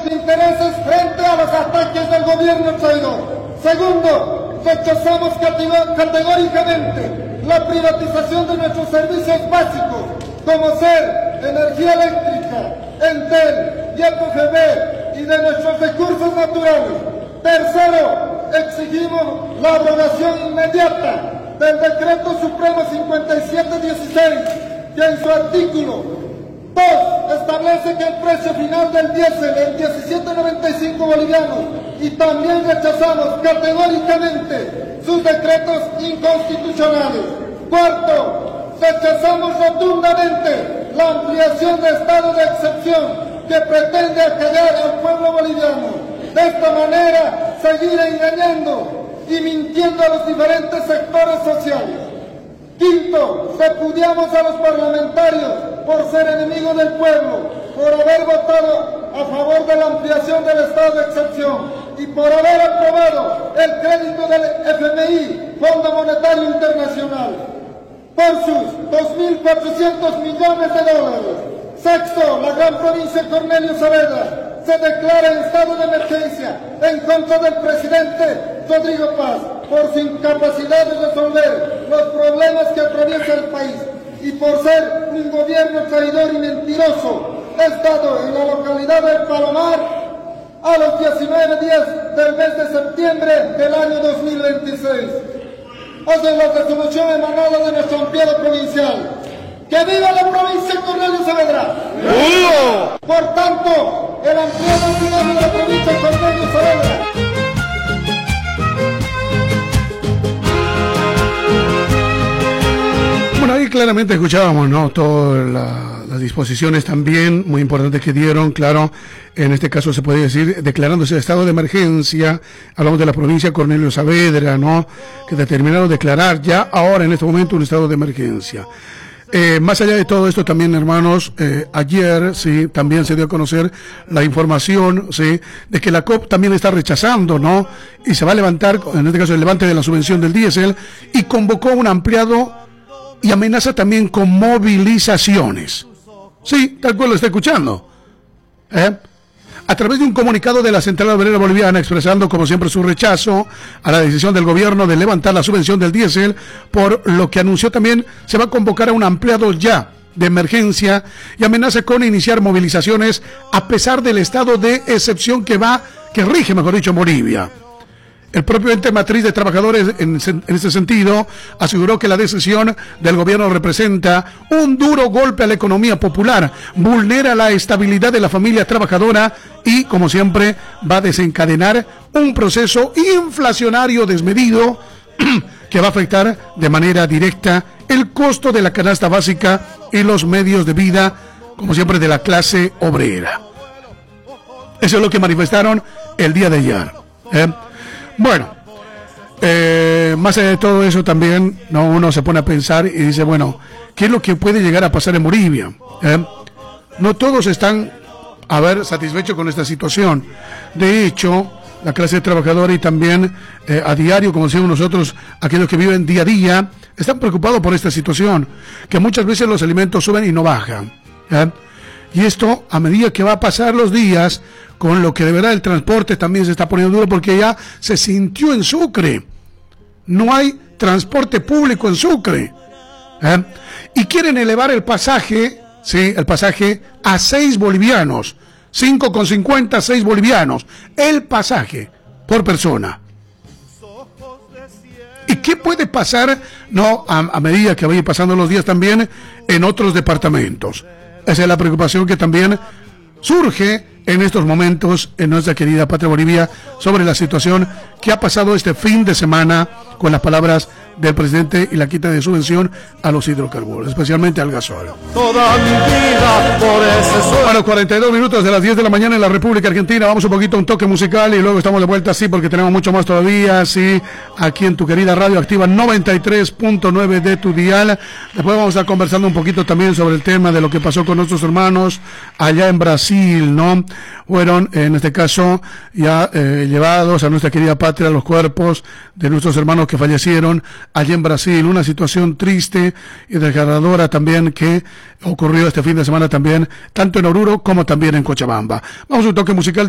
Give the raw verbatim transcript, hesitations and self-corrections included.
intereses frente a los ataques del gobierno traidor. Segundo, rechazamos categóricamente la privatización de nuestros servicios básicos, como ser energía eléctrica, Entel y E P F B, y de nuestros recursos naturales. Tercero, exigimos la abrogación inmediata del Decreto Supremo cincuenta y siete dieciséis, que en su artículo dos establece que el precio final del diésel es diecisiete noventa y cinco bolivianos, y también rechazamos categóricamente sus decretos inconstitucionales. Cuarto, rechazamos rotundamente la ampliación de estado de excepción que pretende acallar al pueblo boliviano. De esta manera, seguir engañando y mintiendo a los diferentes sectores sociales. Quinto, repudiamos a los parlamentarios por ser enemigos del pueblo, por haber votado a favor de la ampliación del estado de excepción y por haber aprobado el crédito del F M I, Fondo Monetario Internacional, por sus dos mil cuatrocientos millones de dólares. Sexto, la gran provincia Cornelio Saavedra se declara en estado de emergencia en contra del presidente Rodrigo Paz por su incapacidad de resolver los problemas que atraviesa el país y por ser un gobierno traidor y mentiroso. Estado en la localidad del Palomar a los diecinueve días del mes de septiembre del año dos mil veintiséis. Hace la resolución emanada de nuestro ampliado provincial. ¡Que viva la provincia Cornelio Saavedra! ¡Viva! Por tanto, el ampliado ciudadano de la provincia Cornelio Saavedra. Bueno, ahí claramente escuchábamos, ¿no? Todas la, las disposiciones también muy importantes que dieron, claro, en este caso se puede decir, declarándose estado de emergencia. Hablamos de la provincia Cornelio Saavedra, ¿no? Que determinaron declarar ya ahora en este momento un estado de emergencia. Eh, más allá de todo esto también, hermanos, eh, ayer sí también se dio a conocer la información, sí, de que la C O P también está rechazando, ¿no? Y se va a levantar, en este caso el levante de la subvención del diésel, y convocó un ampliado y amenaza también con movilizaciones. Sí, tal cual lo está escuchando. ¿Eh? A través de un comunicado de la Central Obrera Boliviana expresando como siempre su rechazo a la decisión del gobierno de levantar la subvención del diésel, por lo que anunció también se va a convocar a un ampliado ya de emergencia y amenaza con iniciar movilizaciones a pesar del estado de excepción que va, que rige, mejor dicho, Bolivia. El propio ente matriz de trabajadores en, en ese sentido aseguró que la decisión del gobierno representa un duro golpe a la economía popular, vulnera la estabilidad de la familia trabajadora y, como siempre, va a desencadenar un proceso inflacionario desmedido que va a afectar de manera directa el costo de la canasta básica y los medios de vida, como siempre, de la clase obrera. Eso es lo que manifestaron el día de ayer. ¿eh? Bueno, eh, más allá de todo eso también, no, uno se pone a pensar y dice, bueno, ¿qué es lo que puede llegar a pasar en Bolivia? ¿Eh? No todos están, a ver, satisfechos con esta situación. De hecho, la clase trabajadora y también eh, a diario, como decimos nosotros, aquellos que viven día a día, están preocupados por esta situación, que muchas veces los alimentos suben y no bajan. ¿Eh? Y esto, a medida que va a pasar los días, con lo que de verdad el transporte también se está poniendo duro, porque ya se sintió en Sucre. No hay transporte público en Sucre. ¿Eh? Y quieren elevar el pasaje, sí, el pasaje a seis bolivianos. cinco con cincuenta, seis bolivianos. El pasaje por persona. ¿Y qué puede pasar, no, a, a medida que vayan pasando los días también en otros departamentos? Esa es la preocupación que también surge en estos momentos en nuestra querida patria Bolivia sobre la situación que ha pasado este fin de semana con las palabras del presidente y la quita de subvención a los hidrocarburos, especialmente al gasol. Toda mi vida por ese sol. Bueno, cuarenta y dos minutos de las diez de la mañana en la República Argentina. Vamos un poquito a un toque musical y luego estamos de vuelta, sí, porque tenemos mucho más todavía, sí, aquí en tu querida Radio Activa noventa y tres punto nueve de tu dial. Después vamos a estar conversando un poquito también sobre el tema de lo que pasó con nuestros hermanos allá en Brasil, ¿no? Fueron, en este caso, ya eh, llevados a nuestra querida patria los cuerpos de nuestros hermanos que fallecieron allí en Brasil. Una situación triste y desgarradora también que ocurrió este fin de semana también, tanto en Oruro como también en Cochabamba. Vamos a un toque musical.